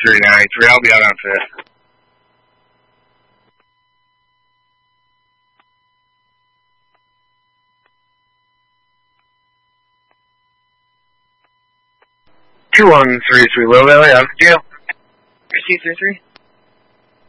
393. I'll be out on 5th. Two 133 Low Valley, out of jail. C33.